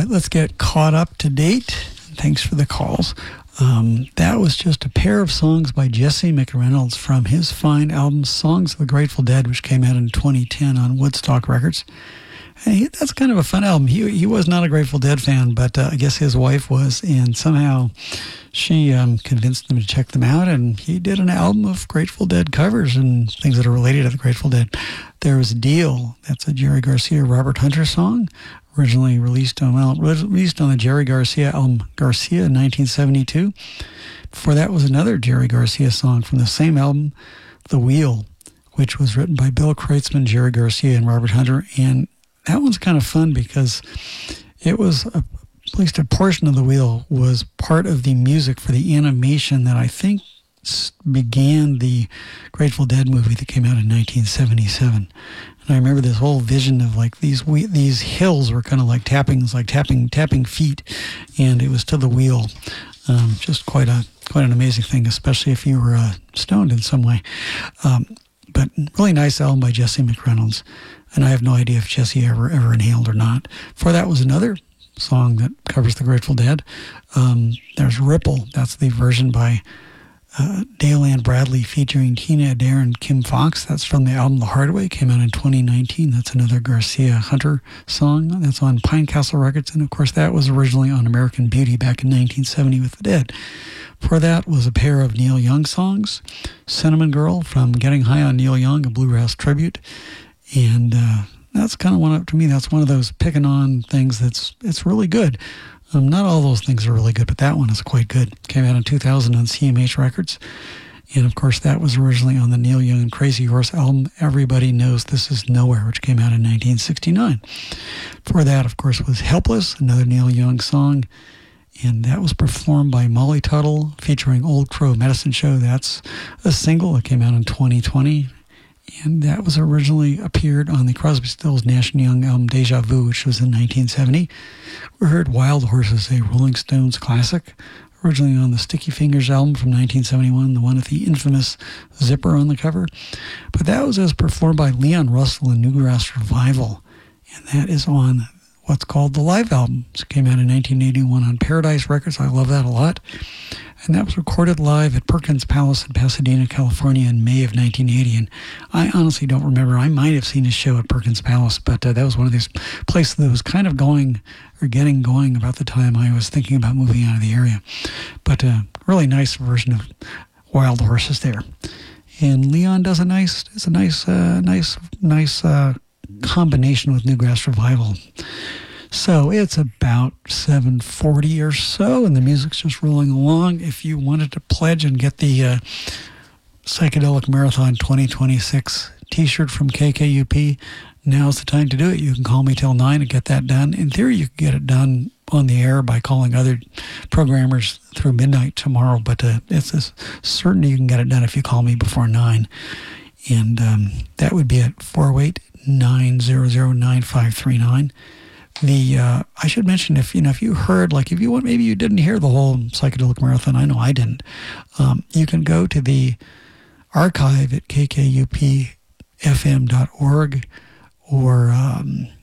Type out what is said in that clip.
right, let's get caught up to date. Thanks for the calls. That was just a pair of songs by Jesse McReynolds from his fine album Songs of the Grateful Dead, which came out in 2010 on Woodstock Records. Hey, that's kind of a fun album. He was not a Grateful Dead fan, but I guess his wife was, and somehow she convinced him to check them out, and he did an album of Grateful Dead covers and things that are related to the Grateful Dead. There was Deal. That's a Jerry Garcia, Robert Hunter song, originally released on the Jerry Garcia album Garcia in 1972. Before that was another Jerry Garcia song from the same album, The Wheel, which was written by Bill Kreutzmann, Jerry Garcia, and Robert Hunter, and that one's kind of fun because it was, at least a portion of The Wheel was part of the music for the animation that I think began the Grateful Dead movie that came out in 1977. And I remember this whole vision of like these hills were kind of like tapping feet, and it was to The Wheel. Just quite an amazing thing, especially if you were stoned in some way. But really nice album by Jesse McReynolds. And I have no idea if Jesse ever inhaled or not. For that was another song that covers the Grateful Dead. There's Ripple. That's the version by Dale Ann Bradley featuring Tina Adair and Kim Fox. That's from the album The Hard Way. Came out in 2019. That's another Garcia Hunter song. That's on Pine Castle Records. And of course, that was originally on American Beauty back in 1970 with the Dead. For that was a pair of Neil Young songs. Cinnamon Girl from Getting High on Neil Young, a bluegrass tribute. And that's kind of that's one of those picking on things it's really good. Not all those things are really good, but that one is quite good. Came out in 2000 on CMH Records. And of course, that was originally on the Neil Young and Crazy Horse album, Everybody Knows This Is Nowhere, which came out in 1969. For that, of course, was Helpless, another Neil Young song. And that was performed by Molly Tuttle featuring Old Crow Medicine Show. That's a single that came out in 2020. And that was originally appeared on the Crosby, Stills, Nash & Young album Deja Vu, which was in 1970. We heard Wild Horses, a Rolling Stones classic, originally on the Sticky Fingers album from 1971, the one with the infamous zipper on the cover. But that was as performed by Leon Russell and Newgrass Revival. And that is on what's called the live album. It came out in 1981 on Paradise Records. I love that a lot. And that was recorded live at Perkins Palace in Pasadena, California in May of 1980. And I honestly don't remember. I might have seen a show at Perkins Palace, but that was one of these places that was kind of getting going about the time I was thinking about moving out of the area. But really nice version of Wild Horses there. And Leon does a nice combination with Newgrass Revival. So it's about 7:40 or so, and the music's just rolling along. If you wanted to pledge and get the Psychedelic Marathon 2026 t-shirt from KKUP, now's the time to do it. You can call me till 9 and get that done. In theory, you can get it done on the air by calling other programmers through midnight tomorrow, but it's certain you can get it done if you call me before 9. And that would be at 408-900-9539. I should mention, if you heard, maybe you didn't hear the whole Psychedelic Marathon. I know I didn't. You can go to the archive at kkupfm.org or